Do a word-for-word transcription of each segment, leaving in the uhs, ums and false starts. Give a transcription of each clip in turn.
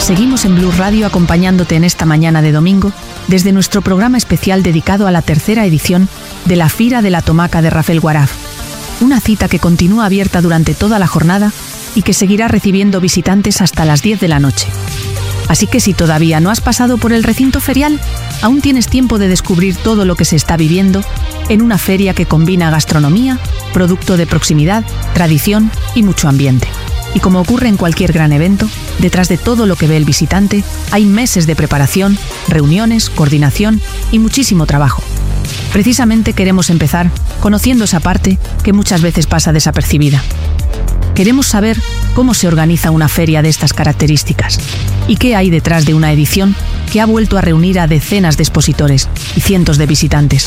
Seguimos en Blues Radio acompañándote en esta mañana de domingo desde nuestro programa especial dedicado a la tercera edición de la Fira de la Tomaca de Rafelguaraf. Una cita que continúa abierta durante toda la jornada y que seguirá recibiendo visitantes hasta las diez de la noche. Así que si todavía no has pasado por el recinto ferial, aún tienes tiempo de descubrir todo lo que se está viviendo en una feria que combina gastronomía, producto de proximidad, tradición y mucho ambiente. Y como ocurre en cualquier gran evento, detrás de todo lo que ve el visitante hay meses de preparación, reuniones, coordinación y muchísimo trabajo. Precisamente queremos empezar conociendo esa parte que muchas veces pasa desapercibida. Queremos saber cómo se organiza una feria de estas características y qué hay detrás de una edición que ha vuelto a reunir a decenas de expositores y cientos de visitantes.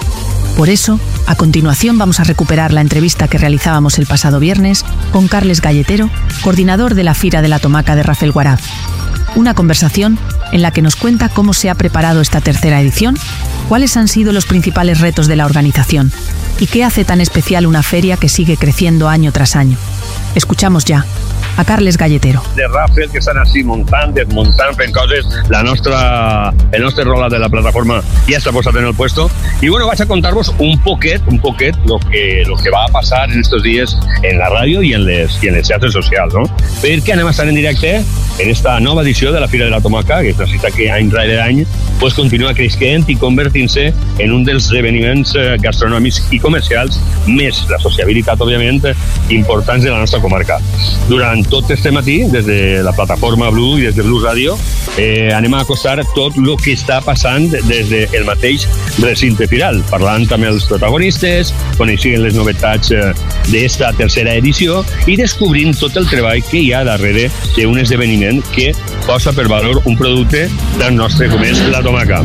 Por eso, a continuación vamos a recuperar la entrevista que realizábamos el pasado viernes con Carles Galletero, coordinador de la Fira de la Tomaca de Rafelguaraf. Una conversación en la que nos cuenta cómo se ha preparado esta tercera edición, cuáles han sido los principales retos de la organización y qué hace tan especial una feria que sigue creciendo año tras año. Escuchamos ja a Carles Galletero. De Rafel, que estan així muntant, desmuntant, fent coses. La nostra, el nostre rola de la plataforma ja està posat en el puesto. I bueno, vaig a contar-vos un poquet, un poquet lo que, lo que va a pasar en estos días en la ràdio i en les, i en les xarxes socials, no? Perquè anem a estar en directe en esta nova edició de la Fira de la Tomaca, que és una cita que any rere any pues, continua creixent i convertint-se en un dels esdeveniments gastronòmics i comercials més la sociabilitat, òbviament, importants de la nostra comarca. Durant tot este matí, des de la plataforma Blue i des de Blues Radio, eh, anem a acostar tot el que està passant des del mateix recinte firal, parlant amb els protagonistes, coneixent les novetats eh, d'esta tercera edició i descobrint tot el treball que hi ha darrere d'un esdeveniment que posa per valor un producte tan nostre com és la tomaca.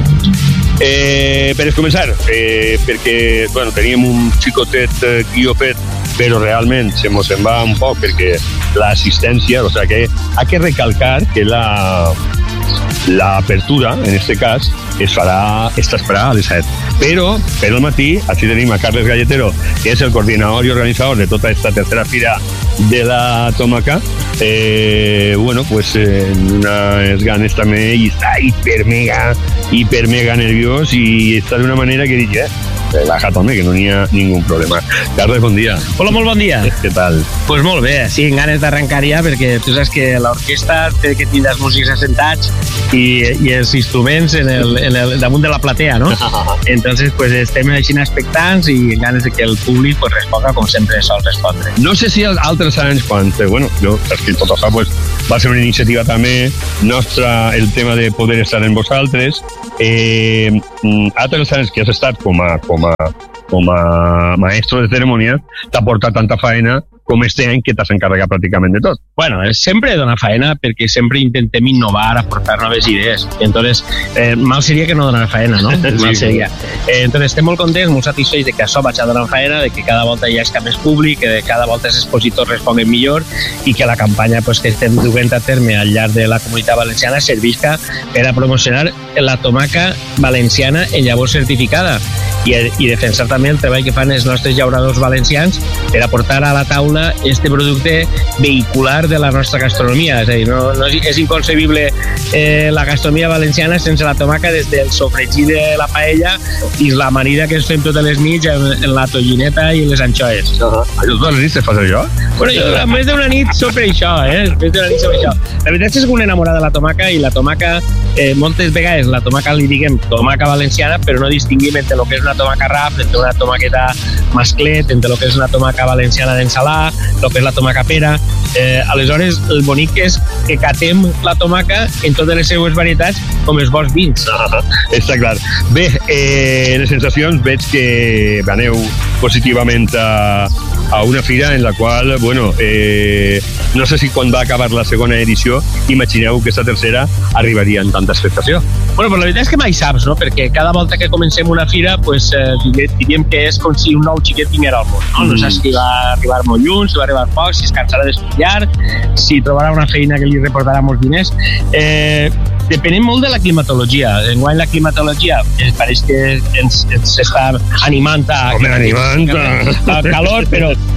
Eh, per començar, eh, perquè bueno, teníem un xicotet eh, guió fet, però realment se mos en va un poc perquè l'assistència, o sigui que ha que recalcar que la l'apertura, en este cas, es farà, es trasparà a les set. Però, per al matí, així tenim a Carles Galletero, que és el coordinador i organitzador de tota aquesta tercera fira de la Tomaca. Eh, bueno, pues eh, unes ganes també, i està hiper mega, hiper mega nerviós i està d'una manera que dic, eh, relaja't, home, que no n'hi ha ningú problema. Carles, bon dia. Hola, molt bon dia. Què tal? Pues molt bé, sí, en ganes d'arrencar ja, perquè tu saps que l'orquestra té que tindre els músics assentats i, i els instruments en el, en el, damunt de la platea, no? Entonces, pues estem així expectants i en ganes de que el públic pues, responga com sempre sol respondre. No sé si altres anys, quan, bueno, jo, saps que tot això pues, va ser una iniciativa també nostra, el tema de poder estar en vosaltres. Eh, altres anys que has estat com a, com a, com a maestro de cerimònies, t'ha portat tanta faena com este any que t'has encarregat pràcticament de tot. Bueno, sempre dona faena perquè sempre intentem innovar, aportar noves idees. Entonces, eh, mal seria que no donara faena, no? Mal seria. Eh, entonces, estem molt contents, molt satisfets de que això vaig a donar faena, de que cada volta hi ha més públic, que cada volta els expositors responguen millor i que la campanya pues, que estem duent a terme al llarg de la comunitat valenciana servisca per a promocionar la tomaca valenciana en llavor certificada i, i defensar també el treball que fan els nostres llauradors valencians per aportar a la taula este producte vehicular de la nostra gastronomia. És a dir, no, no és, és inconcebible eh, la gastronomia valenciana sense la tomaca, des del sofregit de la paella i la amanida que es fem totes les nits en, en la tollineta i les anxoes. Uh-huh. Totes les nits te fas això? Bueno, jo a més d'una nit sobre això, eh? Més d'una nit sobre això. La veritat és que un enamorat de la tomaca i la tomaca, eh, moltes vegades la tomaca li diguem tomaca valenciana, però no distinguim entre el que és una tomaca rap, entre una tomaqueta masclet, entre el que és una tomaca valenciana d'ensalar, el que és la tomaca pera. Eh, aleshores, el bonic és que catem la tomaca en totes les seues varietats com els bons vins. Ah, està clar. Bé, eh, les sensacions veig que aneu positivament a, a una fira en la qual, bueno, eh, no sé si quan va acabar la segona edició imagineu que aquesta tercera arribaria en tanta expectació. Bueno, pues la veritat és que mai saps, no? Perquè cada volta que comencem una fira, pues, eh, diríem que és com si un nou xiquet vinguera al món, no? No saps si va arribar molt lluny, si va arribar poc, si es cansarà d'estudiar, si trobarà una feina que li reportarà molts diners. Eh, depenem molt de la climatologia. Enguany la climatologia eh, pareix que ens, ens està animant a... Home, animant a... a calor, però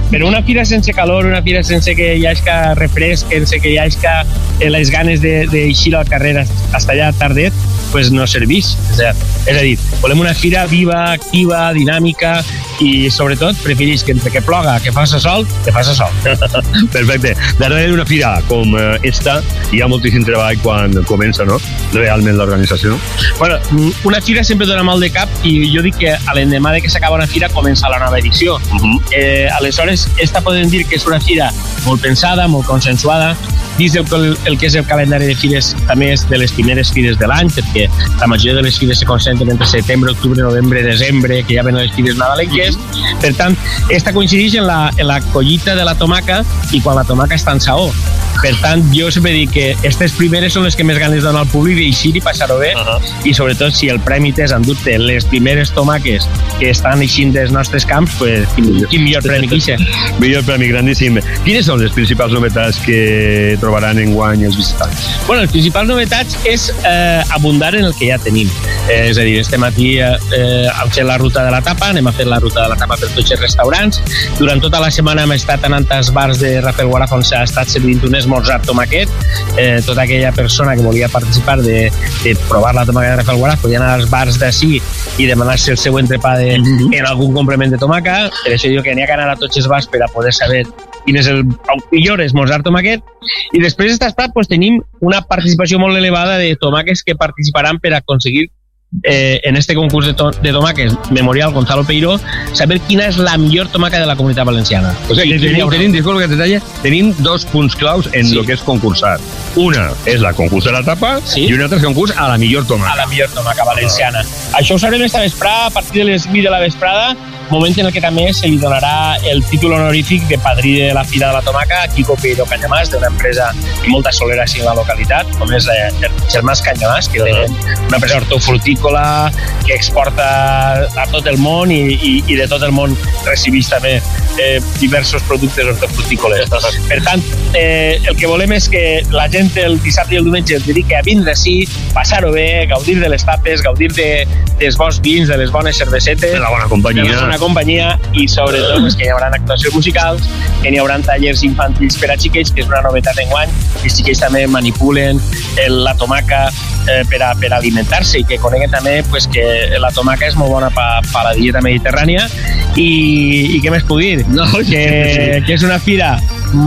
Però una fira sense calor, una fira sense que hi hagi refresc, sense que hi hagi les ganes d'eixir al carrer hasta allà tardet, pues no serveix. O sea, és a dir, volem una fira viva, activa, dinàmica i sobretot prefereix que entre que ploga, que faça sol, que faça sol. Perfecte. Darrere d'una fira com esta hi ha moltíssim treball quan comença, no? Realment l'organització. Bueno, una fira sempre dona mal de cap i jo dic que a l'endemà de que s'acaba una fira comença la nova edició. Uh-huh. eh, aleshores, esta podem dir que és una fira molt pensada, molt consensuada. Dins el, el que és el calendari de fires també és de les primeres fires de l'any, perquè la majoria de les fires se concentren entre setembre, octubre, novembre, desembre, que ja ven les fires nadalenques. Uh-huh. Per tant, esta coincideix en la, en la collita de la tomaca i quan la tomaca està en saó. Per tant, jo sempre dic que aquestes primeres són les que més ganes donen al públic d'eixir i passar-ho bé, uh-huh. i sobretot si el premi t'és en dubte les primeres tomaques que estan eixint dels nostres camps, pues, quin, quin millor premi que això. Millor premi, grandíssim. Quines són les principals novetats que trobaran enguany els visitants? Bueno, les principals novetats és eh, abundar en el que ja tenim. Eh, és a dir, este matí eh, hem fet la ruta de la tapa, anem a fer la ruta de la tapa per tots els restaurants. Durant tota la setmana hem estat anant als bars de Rafael Guaraf on s'ha estat servint un esmorzar tomaquet. Eh, tota aquella persona que volia participar de, de provar la tomaca de Rafael Guaraf podia anar als bars d'ací i demanar-se el seu entrepà de, mm-hmm. en algun complement de tomaca. Per això diu que n'hi ha que anar a tots els bars per a poder saber quin és el millor esmorzar tomaquet. I després d'estar estat pues, tenim una participació molt elevada de tomaques que participaran per aconseguir Eh, en este concurs de, to de tomaques Memorial Gonzalo Peiró, saber quina és la millor tomaca de la Comunitat Valenciana. O sigui, tenim, tenim, disculpa que te talla, tenim dos punts claus en sí. el que és concursar. Una és la concurs de la tapa, sí. i una altra és concurs a la millor tomaca. A la millor tomaca valenciana. Ah. Això ho sabrem esta vesprada, a partir de les vuit de la vesprada, moment en el que també se li donarà el títol honorífic de padrí de la Fira de la Tomaca a Quico Peiró Canyamàs, d'una empresa de molta solera en la localitat, com és la Germans Canyamàs, que té una empresa hortofrutícola que exporta a tot el món i, i, i de tot el món recibeix també eh, diversos productes hortofrutícoles. Per tant, eh, el que volem és que la gent el dissabte i el diumenge es dediqui a vindre ací, passar-ho bé, gaudir de les tapes, gaudir de, dels bons vins, de les bones cervesetes, de la bona companyia, de la bona companyia i sobretot pues, que hi haurà actuacions musicals, que hi haurà tallers infantils per a xiquets, que és una novetat d'enguany, que els xiquets també manipulen el, la tomaca eh, per, a, per alimentar-se i que coneguen també pues, que la tomaca és molt bona per pa la dieta mediterrània i, i què més puc dir? No, que, que és una fira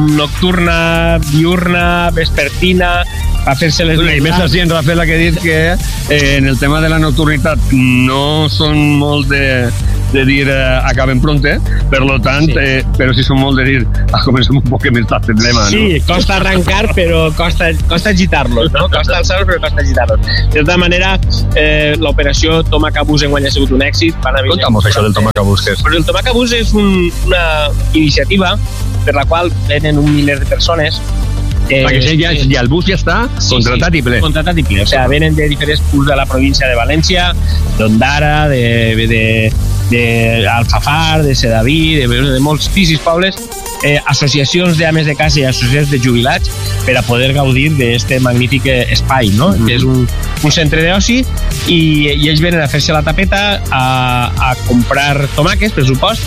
nocturna, diurna, vespertina, a fer-se les... I més així en Rafael que ha dit que eh, en el tema de la nocturnitat no són molt de, de dir eh, acaben pronte, per lo tant, sí. eh, però sí són molt de dir ah, comencem un poc més tard el tema, no? Sí, costa arrancar, però costa, costa agitar-los, no? Costa alçar-los, però costa agitar-los. De tota manera, eh, l'operació Tomacabús enguany ha sigut un èxit. Conta'm això del Tomacabús, què és? Però el Tomacabús és un, una iniciativa per la qual venen un miler de persones. Eh, Perquè ja, ja el bus ja està sí, contratat sí, i ple. Contratat i ple. O sigui, venen de diferents punts de la província de València, d'Ondara, de, de, de Alfafar, de Sedaví, de, de molts pisos pobles, eh, associacions d'ames de casa i associacions de jubilats per a poder gaudir d'aquest magnífic espai, no? Mm-hmm. Que és un, un centre d'oci i, i ells venen a fer-se la tapeta, a, a comprar tomàquets, per supost,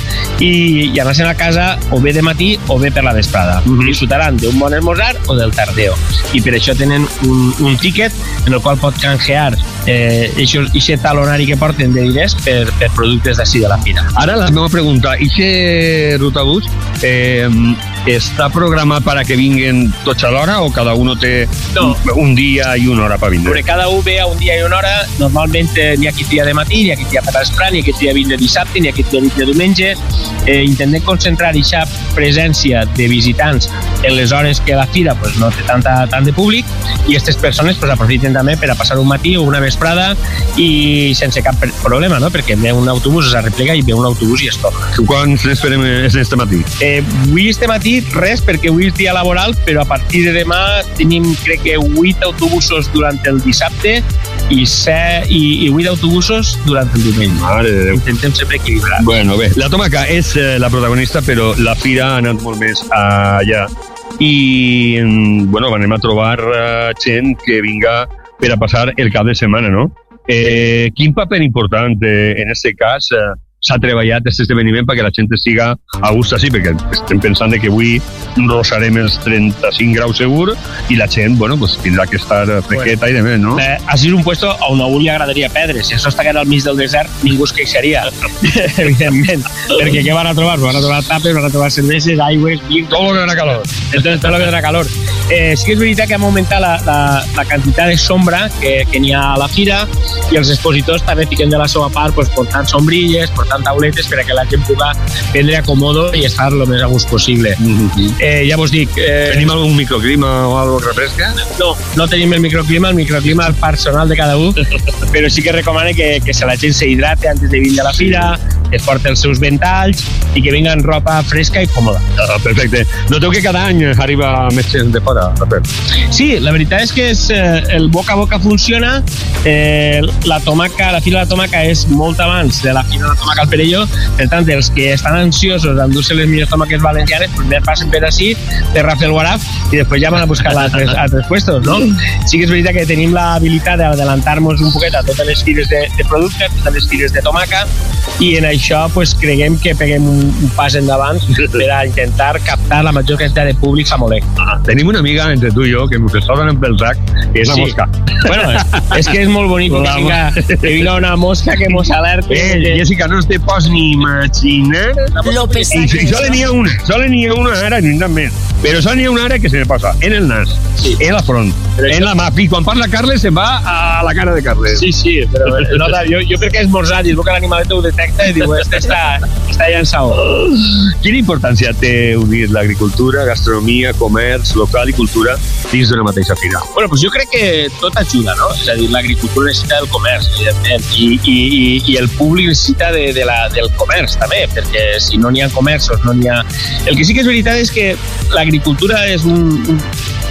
i, i anar-se'n a casa o bé de matí o bé per la vesprada. Mm-hmm. Disfrutaran d'un bon esmorzar o del tardeo. I per això tenen un, un tíquet en el qual pot canjear eh, aquest talonari que porten de diners per, per productes d'ací de la fira. Ara la meva pregunta, aquest rutabús eh, està programat per a que vinguen tots a l'hora o cada un té no. un dia i una hora per vindre? Perquè cada un ve a un dia i una hora, normalment n'hi ha qui tria de matí, n'hi ha qui tria per l'esprà, n'hi ha qui tria vindre dissabte, n'hi ha qui tria vindre diumenge. Eh, intentem concentrar aquesta presència de visitants en les hores que la fira pues, no té tanta, tant de públic i aquestes persones pues, aprofiten també per a passar un matí o una vesprada i sense cap problema, no? Perquè ve un autobús, es arreplega i ve un autobús i es torna. Quants n'esperem este matí? Eh, avui este matí res, perquè avui és dia laboral, però a partir de demà tenim crec que vuit autobusos durant el dissabte i, set, i, i vuit autobusos durant el diumenge. Mare de Déu. Intentem sempre equilibrar. Bueno, bé, la tomaca és eh, la protagonista, però la fira ha anat molt més allà i, bueno, anem a trobar uh, gent que vinga per a passar el cap de setmana, no? Eh, quin paper important, eh, en aquest cas, eh, s'ha treballat aquest esdeveniment perquè la gent estiga a gust així, perquè estem pensant que avui rosarem els trenta-cinc graus segur i la gent, bueno, pues tindrà que estar fresqueta bueno, i de més, no? Eh, ha sigut un puesto on a un li agradaria perdre. Si això està al mig del desert, ningú es queixaria, evidentment. Perquè què van a trobar? Van a trobar tapes, van a trobar cerveses, aigües, vins... Tot lo que vendrà calor. Entonces, tot lo que vendrà calor. Eh, sí que és veritat que hem augmentat la, la, la quantitat de sombra que, que n'hi ha a la fira i els expositors també fiquen de la seva part pues, portant sombrilles, portant tauletes per a que la gent pugui prendre acomodo i estar el més a gust possible. Mm-hmm. eh, ja vos dic... Eh, tenim algun microclima o algo que refresca? No, no tenim el microclima, el microclima és personal de cada un, però sí que recomana que, que se la gent s'hidrate antes de vindre a la fira, que es porti els seus ventalls i que vinga en ropa fresca i còmoda. Ah, perfecte. Noteu que cada any arriba més gent de fora, Rafael? Sí, la veritat és que és, eh, el boca a boca funciona. Eh, la tomaca, la fira de la tomaca és molt abans de la fira de la tomaca al Perelló, per tant, els que estan ansiosos d'endur-se les millors tomaques valencianes, primer passen per així, de Rafael Guaraf, i després ja van a buscar altres, altres puestos, no? Sí que és veritat que tenim l'habilitat d'adelantar-nos un poquet a totes les fires de, de productes, totes les fires de tomaca, i en això pues, creguem que peguem un, un pas endavant per a intentar captar la major quantitat de públic famolec. Ah, tenim una amiga entre tu i jo que ens està donant pel sac, que és la sí. mosca. Bueno, és, és que és molt bonic que vinga, que vinga una mosca que mos alerti. Eh, que... Jessica, no te pots ni imaginar. Lo pesat I, i solo n'hi ha una, solo n'hi ha una ara, ni tan més. Però solo n'hi ha una ara que se me passa en el nas, sí. en la front, però en això... la mà. I quan parla Carles se'n va a la cara de Carles. Sí, sí, però no, jo, jo perquè és esmorzat i es veu que l'animalet ho detecta i diu, este està, està llançat. Quina importància té unir l'agricultura, gastronomia, comerç, local i cultura dins d'una mateixa fira? Bueno, pues jo crec que tot ajuda, no? És a dir, l'agricultura necessita del comerç, evidentment, i, i, i, i el públic necessita de, de la, del comerç, també, perquè si no n'hi ha comerços, no n'hi ha... El que sí que és veritat és que l'agricultura és un, un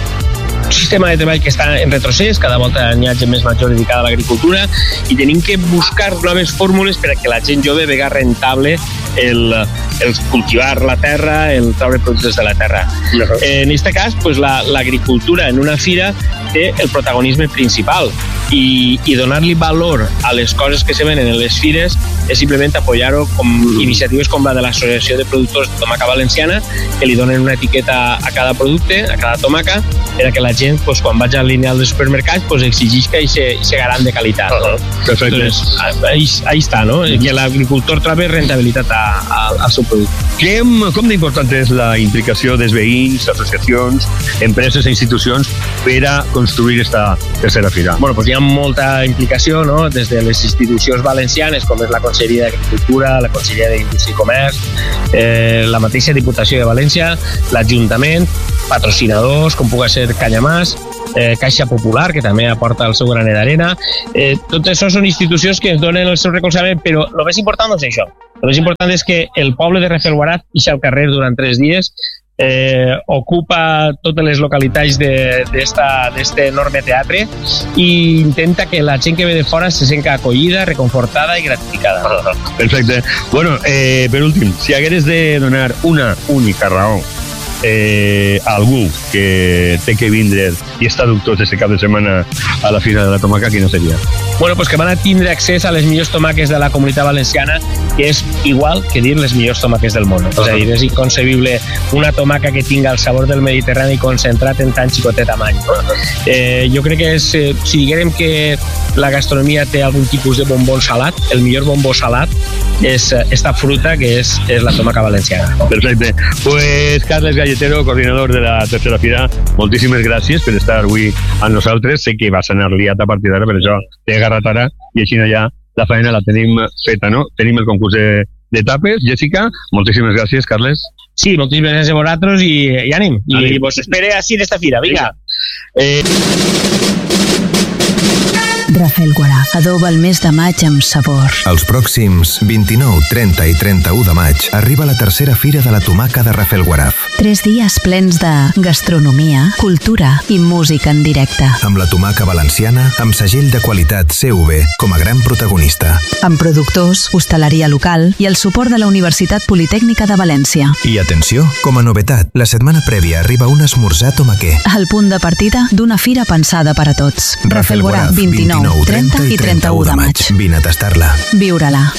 sistema de treball que està en retrocés, cada volta n'hi ha gent més major dedicada a l'agricultura i tenim que buscar noves fórmules per a que la gent jove vega rentable el, el cultivar la terra, el treure productes de la terra. Uh-huh. En aquest cas, pues, l'agricultura la, en una fira té el protagonisme principal i, i donar-li valor a les coses que se venen en les fires és simplement apoyar-ho com iniciatives com la de l'Associació de Productors de Tomaca Valenciana, que li donen una etiqueta a cada producte, a cada tomaca, per a que la gent, pues, quan vaig al lineal dels supermercats, pues, exigisca aquest garant de qualitat. Uh-huh. Perfecte. Entonces, ahí, ahí està, no? Que l'agricultor trobi rentabilitat a, a, al seu producte. Com, com d'important és la implicació dels veïns, associacions, empreses i institucions per a construir esta tercera fira? Bueno, pues hi ha molta implicació, no? Des de les institucions valencianes, com és la Conselleria d'Agricultura, la Conselleria d'Indústria i Comerç, eh, la mateixa Diputació de València, l'Ajuntament, patrocinadors, com pugui ser Canyamàs, eh, Caixa Popular, que també aporta el seu graner d'arena. Eh, tot això són institucions que ens donen el seu recolzament, però el més important no és això. El més important és que el poble de Rafelguaraf ixi al carrer durant tres dies, eh, ocupa totes les localitats d'aquest enorme teatre i intenta que la gent que ve de fora se senta acollida, reconfortada i gratificada. Perfecte. Bueno, eh, per últim, si hagueres de donar una única raó eh, a algú que té que vindre i està dubtós aquest cap de setmana a la Fira de la Tomaca, quina seria? Bueno, pues que van a tindre accés a les millors tomaques de la Comunitat Valenciana, que és igual que dir les millors tomaques del món. Uh-huh. És a dir, és inconcebible una tomaca que tinga el sabor del Mediterrani concentrat en tan xicotet tamany. Uh-huh. Eh, jo crec que és, eh, si diguem que la gastronomia té algun tipus de bombón salat, el millor bombó salat és esta fruta que és, és la tomaca valenciana. Perfecte. Pues Carles Galletero, coordinador de la tercera fira, moltíssimes gràcies per estar avui amb nosaltres. Sé que vas anar liat a partir d'ara, per això t'he agarrat ara i així ja la feina la tenim feta, no? Tenim el concurs de, de tapes. Jessica, moltíssimes gràcies, Carles. Sí, moltíssimes gràcies a vosaltres i, i ànim. I ànim. Vos espere així d'esta fira, vinga. Eh... Rafael Guaraf adoba el mes de maig amb sabor. Els pròxims vint-i-nou, trenta i trenta-u de maig arriba la tercera Fira de la Tomaca de Rafael Guaraf. Tres dies plens de gastronomia, cultura i música en directe. Amb la tomaca valenciana, amb segell de qualitat C V com a gran protagonista. Amb productors, hostaleria local i el suport de la Universitat Politècnica de València. I atenció, com a novetat, la setmana prèvia arriba un esmorzar tomaquer. El punt de partida d'una fira pensada per a tots. Rafael Guaraf, vint-i-nou, trenta i trenta-u de maig. Vine a tastar-la. Viure-la.